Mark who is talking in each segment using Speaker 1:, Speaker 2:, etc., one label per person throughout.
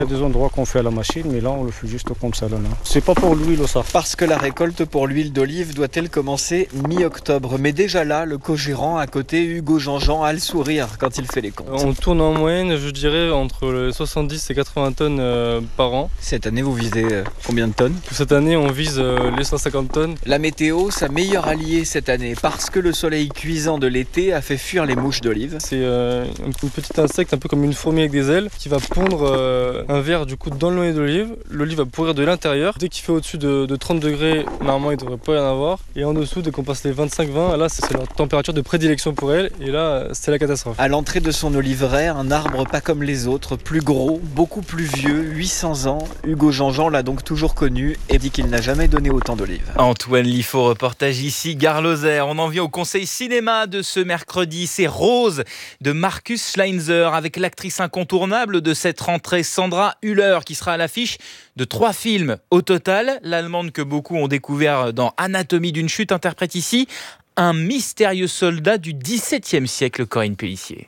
Speaker 1: Il y a des endroits qu'on fait à la machine, mais là on le fait juste comme ça. Là. C'est pas pour l'huile, ça.
Speaker 2: Parce que la récolte pour l'huile d'olive doit-elle commencer mi-octobre. Mais déjà là, le co-gérant à côté, Hugo Jean-Jean, a le sourire quand il fait les comptes.
Speaker 3: On tourne en moyenne, je dirais, entre 70 et 80 tonnes par an.
Speaker 2: Cette année, vous visez combien de tonnes?
Speaker 3: Cette année, on vise les 150 tonnes.
Speaker 2: La météo, sa meilleure alliée cette année, parce que le soleil cuisant de l'été a fait fuir les mouches d'olive.
Speaker 3: C'est un petit insecte, un peu comme une fourmi avec des ailes, qui va pondre un ver du coup dans l'huile d'olive. L'olive va pourrir de l'intérieur. Dès qu'il fait au-dessus de 30 degrés, normalement il ne devrait pas y en avoir. Et en dessous, dès qu'on passe les 25-20, là c'est leur température de prédilection pour elle. Et là, c'est la catastrophe.
Speaker 2: À l'entrée de son oliveraie, un arbre pas comme les autres, plus gros, beaucoup plus vieux, 800 ans. Hugo Jean-Jean l'a donc toujours connu et dit qu'il n'a jamais donné autant d'olives.
Speaker 4: Antoine Liffaut, reportage ici, Gare Lozère. On en vient au conseil cinéma de ce mercredi. C'est Rose de Markus Schleinzer avec l'actrice incontournable de cette rentrée, Sandra Hüller, qui sera à l'affiche de 3 films. Au total, l'Allemande que beaucoup ont découvert dans Anatomie d'une chute interprète ici un mystérieux soldat du XVIIe siècle, Corinne Pélissier.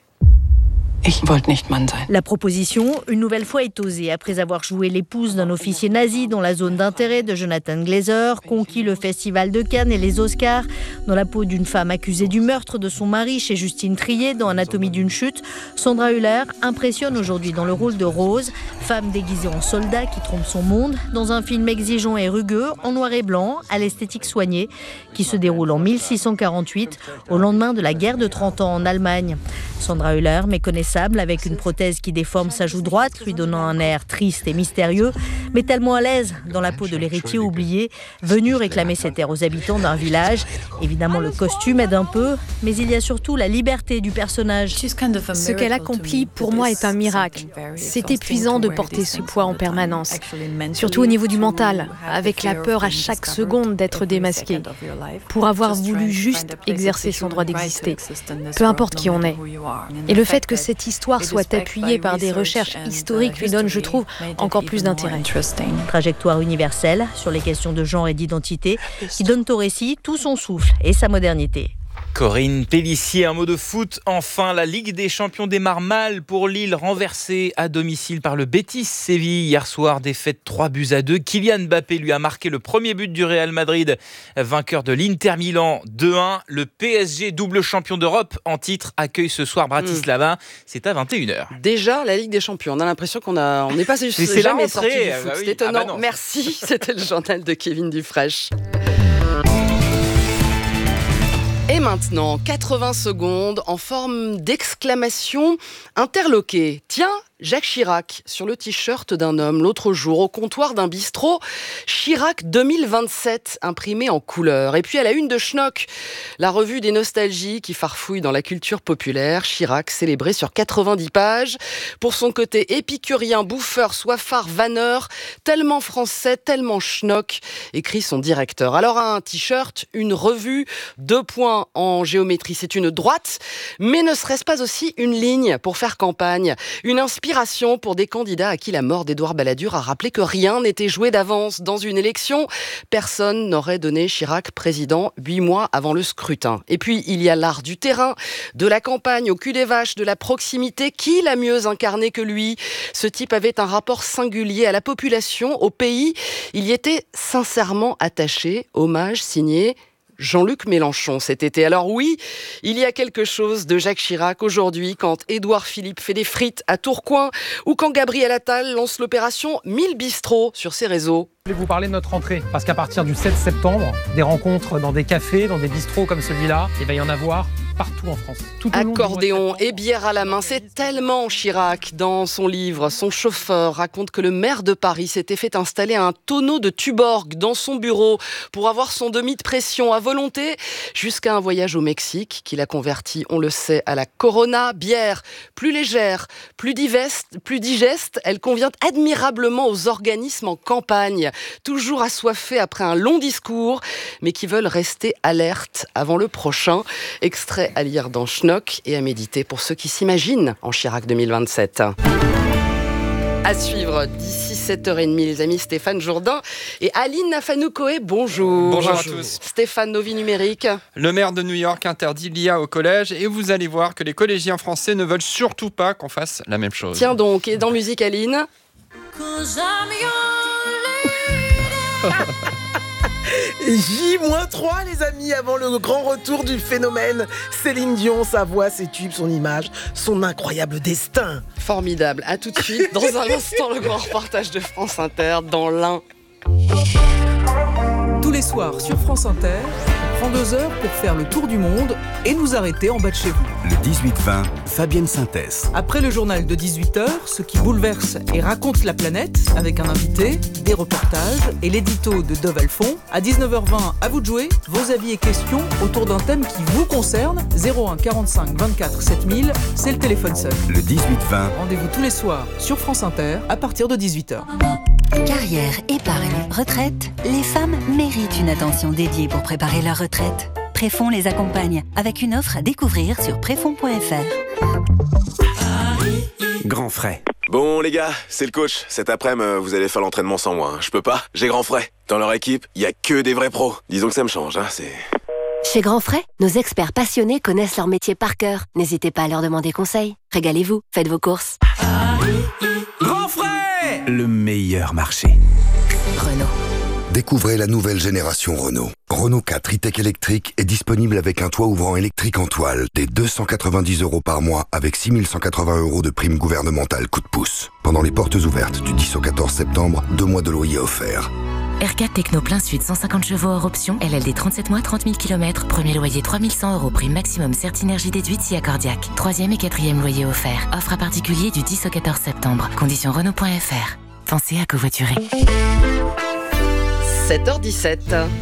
Speaker 5: La proposition, une nouvelle fois, est osée après avoir joué l'épouse d'un officier nazi dans la zone d'intérêt de Jonathan Glazer, conquis le Festival de Cannes et les Oscars, dans la peau d'une femme accusée du meurtre de son mari chez Justine Triet dans Anatomie d'une chute. Sandra Hüller impressionne aujourd'hui dans le rôle de Rose, femme déguisée en soldat qui trompe son monde, dans un film exigeant et rugueux, en noir et blanc, à l'esthétique soignée, qui se déroule en 1648, au lendemain de la guerre de 30 ans en Allemagne. Sandra Hüller, méconnaissable, avec une prothèse qui déforme sa joue droite, lui donnant un air triste et mystérieux, mais tellement à l'aise dans la peau de l'héritier oublié, venu réclamer cette terre aux habitants d'un village. Évidemment, le costume aide un peu, mais il y a surtout la liberté du personnage.
Speaker 6: Ce qu'elle accomplit, pour moi, est un miracle. C'est épuisant de porter ce poids en permanence, surtout au niveau du mental, avec la peur à chaque seconde d'être démasqué, pour avoir voulu juste exercer son droit d'exister, peu importe qui on est. Et le fait que cette histoire soit appuyée par des recherches historiques lui donne, je trouve, encore plus d'intérêt.
Speaker 5: Trajectoire universelle sur les questions de genre et d'identité qui donne au récit tout son souffle et sa modernité.
Speaker 4: Corinne Pélissier, un mot de foot. Enfin, la Ligue des champions démarre mal pour Lille, renversée à domicile par le Betis Séville. Hier soir, défaite 3-2. Kylian Mbappé lui a marqué le premier but du Real Madrid, vainqueur de l'Inter Milan 2-1. Le PSG, double champion d'Europe en titre, accueille ce soir Bratislava. C'est à 21h.
Speaker 7: Déjà, la Ligue des champions. On a l'impression qu'on n'est pas jamais sorti du foot.
Speaker 4: Bah oui.
Speaker 7: C'est étonnant.
Speaker 4: Non.
Speaker 7: Merci. C'était le journal de Kevin Dufresne. Et maintenant, 80 secondes en forme d'exclamation interloquée. Tiens, Jacques Chirac sur le t-shirt d'un homme l'autre jour au comptoir d'un bistrot. Chirac 2027 imprimé en couleur. Et puis à la une de Schnock, la revue des nostalgies qui farfouille dans la culture populaire. Chirac célébré sur 90 pages pour son côté épicurien, bouffeur, soifard, vanneur, tellement français, tellement Schnock, écrit son directeur. Alors un t-shirt, une revue, 2 points en géométrie, c'est une droite, mais ne serait-ce pas aussi une ligne pour faire campagne, une inspiration pour des candidats à qui la mort d'Édouard Balladur a rappelé que rien n'était joué d'avance dans une élection. Personne n'aurait donné Chirac président 8 mois avant le scrutin. Et puis, il y a l'art du terrain, de la campagne au cul des vaches, de la proximité. Qui l'a mieux incarné que lui ? Ce type avait un rapport singulier à la population, au pays. Il y était sincèrement attaché. Hommage signé Jean-Luc Mélenchon cet été. Alors oui, il y a quelque chose de Jacques Chirac aujourd'hui quand Édouard Philippe fait des frites à Tourcoing ou quand Gabriel Attal lance l'opération 1000 bistrots sur ses réseaux.
Speaker 8: Je voulais vous parler de notre rentrée, parce qu'à partir du 7 septembre, des rencontres dans des cafés, dans des bistrots comme celui-là, il va y en avoir partout en France.
Speaker 7: Accordéon et bière à la main, c'est tellement Chirac. Dans son livre, son chauffeur raconte que le maire de Paris s'était fait installer un tonneau de Tuborg dans son bureau pour avoir son demi de pression à volonté, jusqu'à un voyage au Mexique qui l'a converti, on le sait, à la Corona. Bière plus légère, plus digeste, elle convient admirablement aux organismes en campagne, toujours assoiffés après un long discours, mais qui veulent rester alertes avant le prochain. Extrait à lire dans Schnock et à méditer pour ceux qui s'imaginent en Chirac 2027. À suivre d'ici 7h30, les amis, Stéphane Jourdain et Aline Nafanoukoé. Bonjour.
Speaker 9: Bonjour à tous.
Speaker 7: Stéphane, Novi Numérique.
Speaker 9: Le maire de New York interdit l'IA au collège et vous allez voir que les collégiens français ne veulent surtout pas qu'on fasse la même chose.
Speaker 7: Tiens donc, et dans musique, Aline ?
Speaker 10: J-3 les amis, avant le grand retour du phénomène. Céline Dion, sa voix, ses tubes, son image, son incroyable destin.
Speaker 7: Formidable, à tout de suite. Dans un instant, le grand reportage de France Inter dans l'Ain.
Speaker 11: Tous les soirs sur France Inter, on prend 2 heures pour faire le tour du monde et nous arrêter en bas de chez vous.
Speaker 12: Le 18-20, Fabienne Synthès.
Speaker 11: Après le journal de 18h, ce qui bouleverse et raconte la planète, avec un invité, des reportages et l'édito de Dove Alphon. À 19h20, à vous de jouer, vos avis et questions autour d'un thème qui vous concerne. 01 45 24 7000, c'est le téléphone seul.
Speaker 12: Le 18-20.
Speaker 11: Rendez-vous tous les soirs sur France Inter à partir de 18h.
Speaker 13: Carrière, épargne, retraite, les femmes méritent une attention dédiée pour préparer leur retraite. Préfonds les accompagne avec une offre à découvrir sur préfonds.fr.
Speaker 12: Grand frais.
Speaker 14: Bon les gars, c'est le coach. Cet après-midi, vous allez faire l'entraînement sans moi. Je peux pas, j'ai grand frais. Dans leur équipe, il y a que des vrais pros. Disons que ça me change, c'est...
Speaker 15: Chez Grand Frais, nos experts passionnés connaissent leur métier par cœur. N'hésitez pas à leur demander conseil. Régalez-vous, faites vos courses.
Speaker 12: Grand frais, le meilleur marché.
Speaker 15: Renault.
Speaker 16: Découvrez la nouvelle génération Renault. Renault 4 e-tech électrique est disponible avec un toit ouvrant électrique en toile dès 290 € par mois avec 6 180 € de prime gouvernementale coup de pouce. Pendant les portes ouvertes du 10 au 14 septembre, 2 mois de loyer offerts.
Speaker 17: R4 Techno plein sud, 150 chevaux hors option, LLD 37 mois, 30 000 km, premier loyer 3 100 €, prime maximum Certinergie déduite si accordiaque. 3e et 4e loyer offert. Offre à particulier du 10 au 14 septembre. Conditions Renault.fr. Pensez à covoiturer.
Speaker 7: 7h17.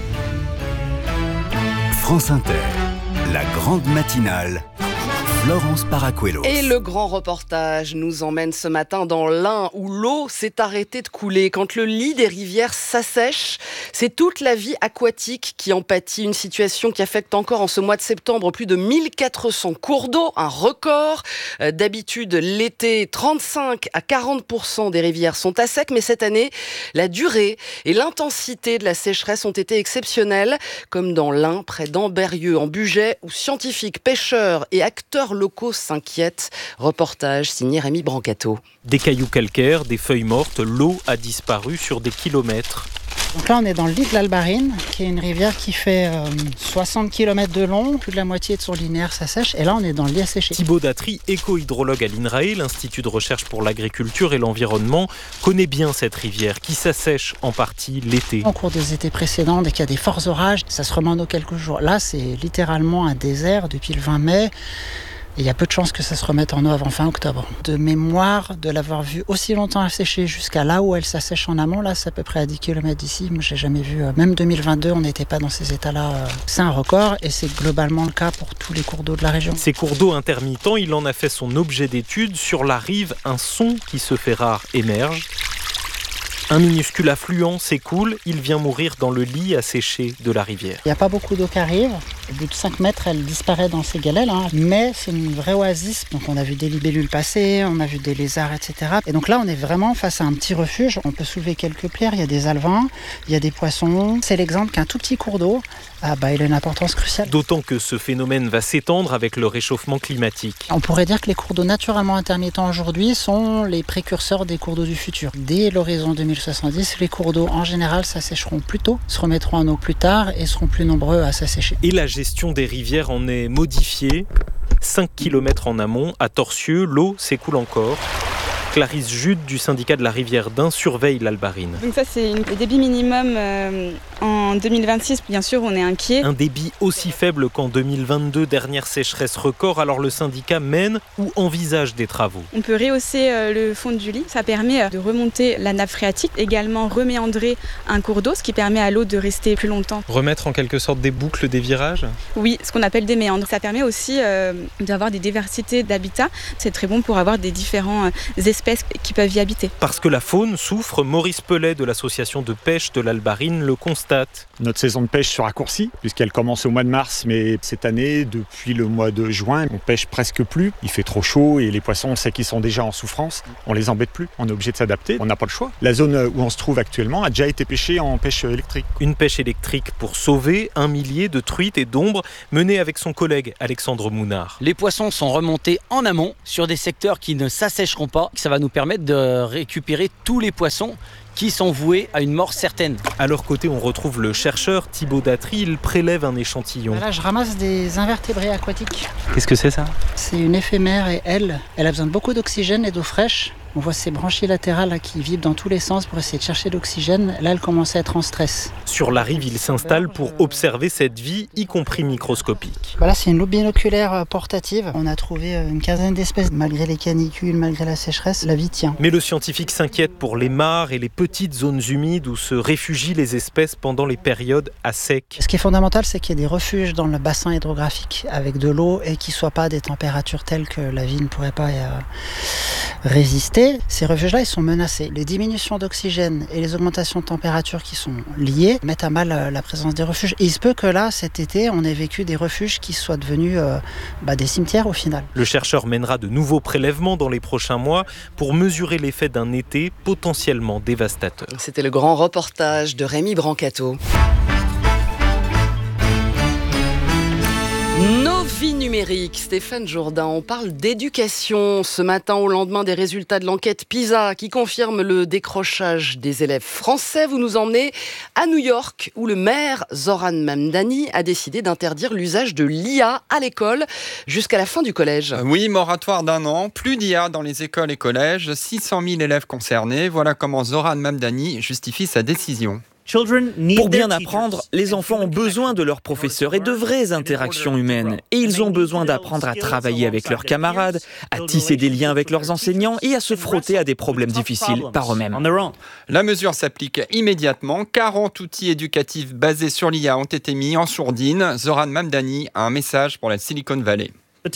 Speaker 12: France Inter, la grande matinale. Florence Paracuelos.
Speaker 7: Et le grand reportage nous emmène ce matin dans l'Ain où l'eau s'est arrêtée de couler. Quand le lit des rivières s'assèche, c'est toute la vie aquatique qui en pâtit. Une situation qui affecte encore en ce mois de septembre plus de 1400 cours d'eau, un record. D'habitude, l'été, 35 à 40% des rivières sont à sec, mais cette année, la durée et l'intensité de la sécheresse ont été exceptionnelles, comme dans l'Ain, près d'Ambérieu, en Bugey, où scientifiques, pêcheurs et acteurs locaux s'inquiètent. Reportage signé Rémi Brancato.
Speaker 18: Des cailloux calcaires, des feuilles mortes, l'eau a disparu sur des kilomètres.
Speaker 19: Donc là, on est dans le lit de l'Albarine, qui est une rivière qui fait 60 km de long. Plus de la moitié de son linéaire s'assèche. Et là, on est dans le lit asséché.
Speaker 18: Thibaut Datry, éco-hydrologue à l'INRAE, l'Institut de recherche pour l'agriculture et l'environnement, connaît bien cette rivière qui s'assèche en partie l'été.
Speaker 19: Au cours des étés précédents, dès qu'il y a des forts orages, ça se remet en eau quelques jours. Là, c'est littéralement un désert depuis le 20 mai. Il y a peu de chances que ça se remette en eau avant fin octobre. De mémoire, de l'avoir vu aussi longtemps assécher jusqu'à là où elle s'assèche en amont, là c'est à peu près à 10 km d'ici. Moi j'ai jamais vu, même 2022 on n'était pas dans ces états-là. C'est un record et c'est globalement le cas pour tous les cours d'eau de la région.
Speaker 18: Ces cours d'eau intermittents, il en a fait son objet d'étude. Sur la rive, un son qui se fait rare émerge. Un minuscule affluent s'écoule, il vient mourir dans le lit asséché de la rivière.
Speaker 19: Il n'y a pas beaucoup d'eau qui arrive. Au bout de 5 mètres, elle disparaît dans ces galets là. Mais c'est une vraie oasis. Donc on a vu des libellules passer, on a vu des lézards, etc. Et donc là, on est vraiment face à un petit refuge. On peut soulever quelques pierres, il y a des alevins, il y a des poissons. C'est l'exemple qu'un tout petit cours d'eau, il a une importance cruciale.
Speaker 18: D'autant que ce phénomène va s'étendre avec le réchauffement climatique.
Speaker 19: On pourrait dire que les cours d'eau naturellement intermittents aujourd'hui sont les précurseurs des cours d'eau du futur. Dès l'horizon 2070, les cours d'eau en général s'assécheront plus tôt, se remettront en eau plus tard et seront plus nombreux à s'assécher.
Speaker 18: Et la gestion des rivières en est modifiée. 5 km en amont, à Torcieux, l'eau s'écoule encore. Clarisse Jude du syndicat de la rivière d'Ain surveille l'Albarine.
Speaker 20: Donc ça c'est le débit minimum en 2026, bien sûr on est inquiet.
Speaker 18: Un débit aussi faible qu'en 2022, dernière sécheresse record, alors le syndicat mène ou envisage des travaux.
Speaker 20: On peut rehausser le fond du lit, ça permet de remonter la nappe phréatique, également reméandrer un cours d'eau, ce qui permet à l'eau de rester plus longtemps.
Speaker 18: Remettre en quelque sorte des boucles, des virages ?
Speaker 20: Oui, ce qu'on appelle des méandres. Ça permet aussi d'avoir des diversités d'habitats, c'est très bon pour avoir des différents espèces qui peuvent y habiter.
Speaker 18: Parce que la faune souffre, Maurice Pellet de l'association de pêche de l'Albarine le constate.
Speaker 21: Notre saison de pêche se raccourcit puisqu'elle commence au mois de mars, mais cette année, depuis le mois de juin, on pêche presque plus. Il fait trop chaud et les poissons, on sait qu'ils sont déjà en souffrance. On les embête plus, on est obligé de s'adapter, on n'a pas le choix. La zone où on se trouve actuellement a déjà été pêchée en pêche électrique.
Speaker 18: Une pêche électrique pour sauver 1 millier de truites et d'ombres menée avec son collègue Alexandre Mounard.
Speaker 22: Les poissons sont remontés en amont sur des secteurs qui ne s'assécheront pas. Ça
Speaker 1: va nous permettre de récupérer tous les poissons qui sont voués à une mort certaine.
Speaker 18: À leur côté, on retrouve le chercheur Thibaut Datry. Il prélève un échantillon.
Speaker 19: Là, je ramasse des invertébrés aquatiques.
Speaker 18: Qu'est-ce que c'est ça ?
Speaker 19: C'est une éphémère et elle a besoin de beaucoup d'oxygène et d'eau fraîche. On voit ses branchies latérales là, qui vibrent dans tous les sens pour essayer de chercher de l'oxygène. Là, elle commence à être en stress.
Speaker 18: Sur la rive, il s'installe pour observer cette vie, y compris microscopique.
Speaker 19: Là, c'est une loupe binoculaire portative. On a trouvé une quinzaine d'espèces. Malgré les canicules, malgré la sécheresse, la vie tient.
Speaker 18: Mais le scientifique s'inquiète pour les mares et les petites zones humides où se réfugient les espèces pendant les périodes à sec.
Speaker 19: Ce qui est fondamental, c'est qu'il y ait des refuges dans le bassin hydrographique avec de l'eau et qui ne soient pas à des températures telles que la vie ne pourrait pas résister. Ces refuges-là, ils sont menacés. Les diminutions d'oxygène et les augmentations de température qui sont liées mettent à mal la présence des refuges. Et il se peut que là, cet été, on ait vécu des refuges qui soient devenus des cimetières au final.
Speaker 18: Le chercheur mènera de nouveaux prélèvements dans les prochains mois pour mesurer l'effet d'un été potentiellement dévastateur.
Speaker 7: C'était le grand reportage de Rémi Brancato. Nos vies numériques, Stéphane Jourdain, on parle d'éducation ce matin au lendemain des résultats de l'enquête PISA qui confirme le décrochage des élèves français. Vous nous emmenez à New York où le maire Zoran Mamdani a décidé d'interdire l'usage de l'IA à l'école jusqu'à la fin du collège.
Speaker 9: Oui, moratoire d'1 an, plus d'IA dans les écoles et collèges, 600 000 élèves concernés. Voilà comment Zoran Mamdani justifie sa décision.
Speaker 22: Pour bien apprendre, les enfants ont besoin de leurs professeurs et de vraies interactions humaines. Et ils ont besoin d'apprendre à travailler avec leurs camarades, à tisser des liens avec leurs enseignants et à se frotter à des problèmes difficiles par eux-mêmes.
Speaker 9: La mesure s'applique immédiatement. 40 outils éducatifs basés sur l'IA ont été mis en sourdine. Zoran Mamdani a un message pour la Silicon Valley.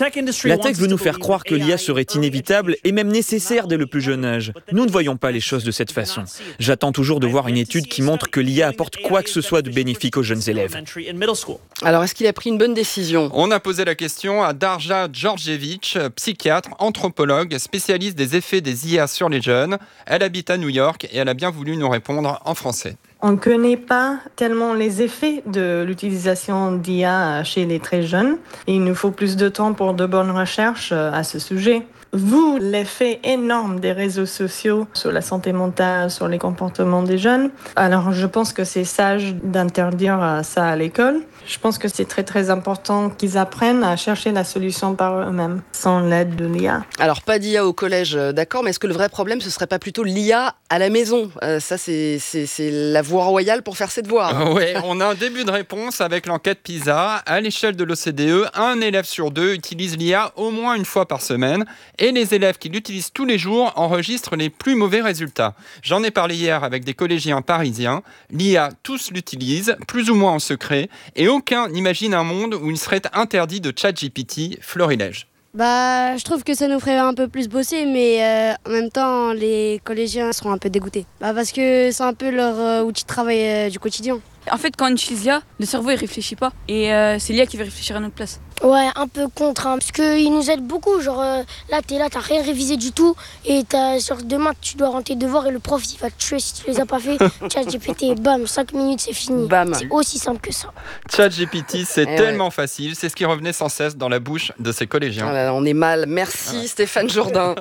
Speaker 22: La tech veut nous faire croire que l'IA serait inévitable et même nécessaire dès le plus jeune âge. Nous ne voyons pas les choses de cette façon. J'attends toujours de voir une étude qui montre que l'IA apporte quoi que ce soit de bénéfique aux jeunes élèves.
Speaker 7: Alors, est-ce qu'il a pris une bonne décision ?
Speaker 9: On a posé la question à Darja Djordjevic, psychiatre, anthropologue, spécialiste des effets des IA sur les jeunes. Elle habite à New York et elle a bien voulu nous répondre en français.
Speaker 23: On ne connaît pas tellement les effets de l'utilisation d'IA chez les très jeunes. Il nous faut plus de temps pour de bonnes recherches à ce sujet. Vu l'effet énorme des réseaux sociaux sur la santé mentale, sur les comportements des jeunes, alors je pense que c'est sage d'interdire ça à l'école. Je pense que c'est très très important qu'ils apprennent à chercher la solution par eux-mêmes, sans l'aide de l'IA.
Speaker 7: Alors pas d'IA au collège, d'accord, mais est-ce que le vrai problème ce serait pas plutôt l'IA à la maison ? Ça c'est la voie royale pour faire ses devoirs.
Speaker 9: Oui, on a un début de réponse avec l'enquête PISA. À l'échelle de l'OCDE, 1 élève sur 2 utilise l'IA au moins une fois par semaine. Et les élèves qui l'utilisent tous les jours enregistrent les plus mauvais résultats. J'en ai parlé hier avec des collégiens parisiens. L'IA, tous l'utilisent, plus ou moins en secret, et aucun n'imagine un monde où il serait interdit de ChatGPT. Florilège.
Speaker 24: Je trouve que ça nous ferait un peu plus bosser, mais en même temps, les collégiens seront un peu dégoûtés. Parce que c'est un peu leur outil de travail du quotidien.
Speaker 25: En fait, quand on utilise l'IA, le cerveau il réfléchit pas, et c'est l'IA qui va réfléchir à notre place.
Speaker 26: Ouais, un peu contre, parce qu'il nous aide beaucoup. Genre là, t'as rien révisé du tout, et sur demain, tu dois rendre tes devoirs, et le prof, il va te tuer si tu les as pas fait. ChatGPT, bam, 5 minutes, c'est fini.
Speaker 7: Bam.
Speaker 26: C'est aussi simple que ça.
Speaker 9: ChatGPT, c'est tellement facile, c'est ce qui revenait sans cesse dans la bouche de ces collégiens.
Speaker 7: Ah là, on est mal. Merci Stéphane Jourdain.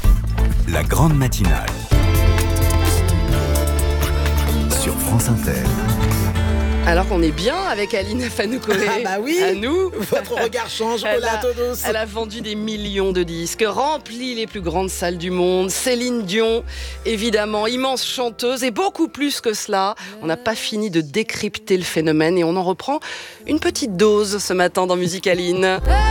Speaker 12: La grande matinale sur France Inter.
Speaker 7: Alors qu'on est bien avec Aline Fanoukoé.
Speaker 10: Ah bah oui.
Speaker 7: À nous.
Speaker 10: Votre regard change,
Speaker 7: Elle a vendu des millions de disques, rempli les plus grandes salles du monde. Céline Dion, évidemment, immense chanteuse et beaucoup plus que cela. On n'a pas fini de décrypter le phénomène et on en reprend une petite dose ce matin dans Musicaline.